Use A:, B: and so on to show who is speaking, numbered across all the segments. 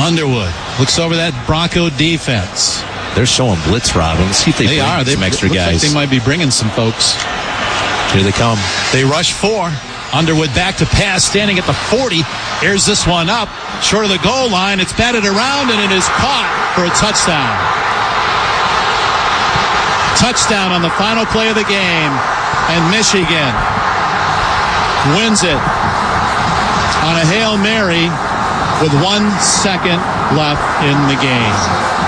A: Underwood looks over that Bronco defense.
B: They're showing blitz, Robin. Let's see if they bring some extra guys.
A: Like they might be bringing some folks.
B: Here they come.
A: They rush 4. Underwood back to pass, standing at the 40. Here's this one up, short of the goal line. It's batted around, and it is caught for a touchdown. Touchdown on the final play of the game, and Michigan wins it on a Hail Mary with 1 second left in the game.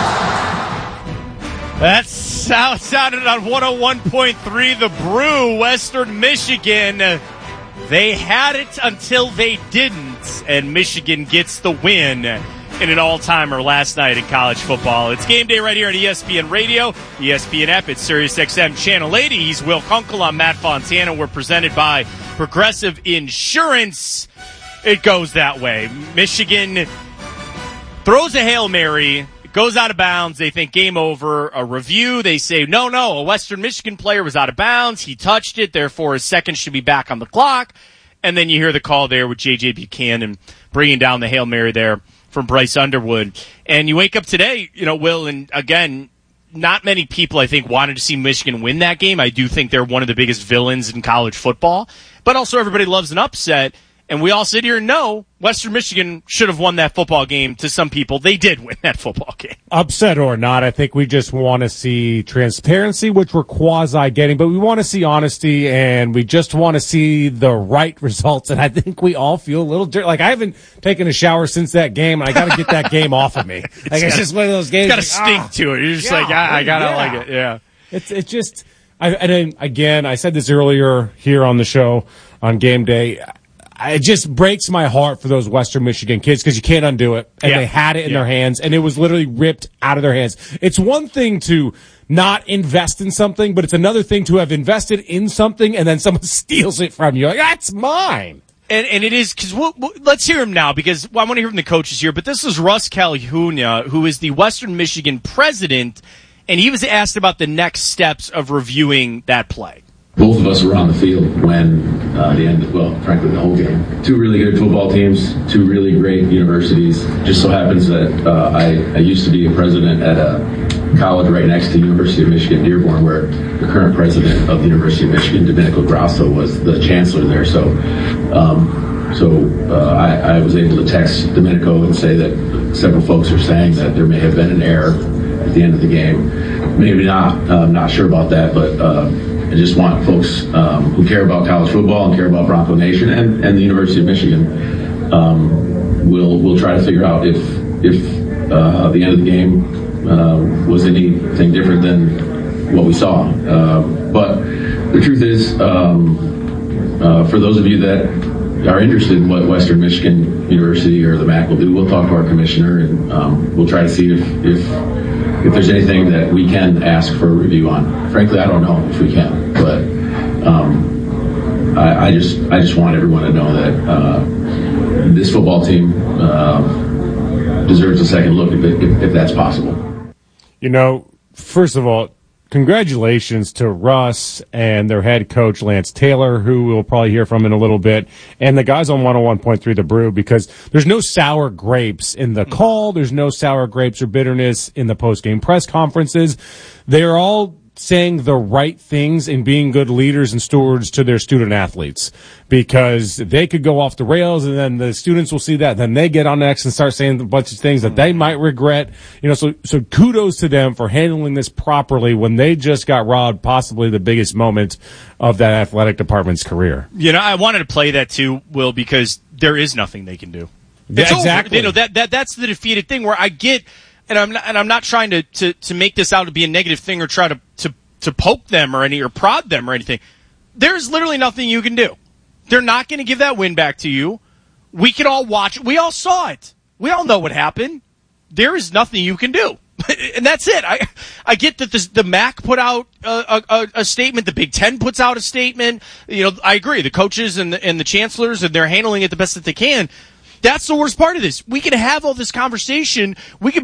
C: That sounded on 101.3 The Brew, Western Michigan. They had it until they didn't, and Michigan gets the win in an all-timer last night in college football. It's game day right here on ESPN Radio, ESPN app. It's SiriusXM Channel 80. He's Will Kunkel. I'm Matt Fontana. We're presented by Progressive Insurance. It goes that way. Michigan throws a Hail Mary. It goes out of bounds. They think game over. A review. They say, no, a Western Michigan player was out of bounds. He touched it. Therefore, his second should be back on the clock. And then you hear the call there with J.J. Buchanan bringing down the Hail Mary there from Bryce Underwood. And you wake up today, Will, and again, not many people, I think, wanted to see Michigan win that game. I do think they're one of the biggest villains in college football. But also everybody loves an upset. And we all sit here and know Western Michigan should have won that football game. To some people, they did win that football game.
D: Upset or not, I think we just want to see transparency, which we're quasi-getting, but we want to see honesty, and we just want to see the right results. And I think we all feel a little dirty. Like, I haven't taken a shower since that game, and I got to get that game off of me. It's just one of those games.
C: It's got a stink to it. You're just I got to like it. Yeah.
D: It's just, and then, again, I said this earlier here on the show on game day. It just breaks my heart for those Western Michigan kids because you can't undo it. And they had it in their hands, and it was literally ripped out of their hands. It's one thing to not invest in something, but it's another thing to have invested in something, and then someone steals it from you. Like, that's mine.
C: And it is, because let's hear him now, because I want to hear from the coaches here. But this is Russ Calhoun, who is the Western Michigan president, and he was asked about the next steps of reviewing that play.
E: Both of us were on the field when frankly, the whole game. Two really good football teams, two really great universities. Just so happens that I used to be a president at a college right next to University of Michigan Dearborn, where the current president of the University of Michigan, Domenico Grasso, was the chancellor there. So I was able to text Domenico and say that several folks are saying that there may have been an error at the end of the game. Maybe not. I'm not sure about that, but I just want folks who care about college football and care about Bronco Nation and the University of Michigan will try to figure out if the end of the game was anything different than what we saw. But the truth is, for those of you that are interested in what Western Michigan University or the MAC will do, we'll talk to our commissioner and we'll try to see if there's anything that we can ask for a review on. Frankly, I don't know if we can, but I just want everyone to know that this football team deserves a second look if that's possible.
D: First of all, congratulations to Russ and their head coach, Lance Taylor, who we'll probably hear from in a little bit, and the guys on 101.3 The Brew, because there's no sour grapes in the call. There's no sour grapes or bitterness in the post-game press conferences. They're all saying the right things and being good leaders and stewards to their student athletes, because they could go off the rails and then the students will see that. Then they get on next and start saying a bunch of things that they might regret. So kudos to them for handling this properly when they just got robbed possibly the biggest moment of that athletic department's career.
C: I wanted to play that too, Will, because there is nothing they can do.
D: It's exactly.
C: That's the defeated thing where I get. And I'm not trying to make this out to be a negative thing or try to poke them or prod them or anything. There's literally nothing you can do. They're not going to give that win back to you. We can all watch. We all saw it. We all know what happened. There is nothing you can do. And that's it. I get that the MAC put out a statement. The Big Ten puts out a statement. I agree. The coaches and the chancellors, and they're handling it the best that they can. That's the worst part of this. We can have all this conversation. We can